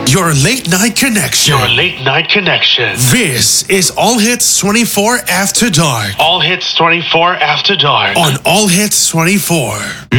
Your late night connection. Your late night connection. This is All Hits 24 After Dark. All Hits 24 After Dark. On All Hits 24.